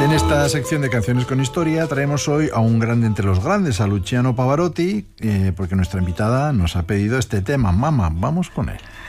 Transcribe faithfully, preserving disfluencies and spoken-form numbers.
En esta sección de Canciones con Historia traemos hoy a un grande entre los grandes, a Luciano Pavarotti, eh, porque nuestra invitada nos ha pedido este tema. Mama, vamos con él.